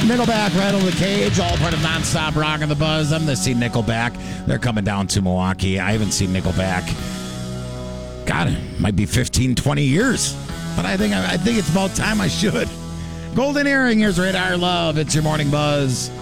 Nickelback, Rattle the Cage, all part of Nonstop Rock and the Buzz. I'm going to see Nickelback. They're coming down to Milwaukee. I haven't seen Nickelback. God, it might be 15, 20 years. But I think it's about time I should. Golden Earring, here's Radar Love. It's your morning buzz.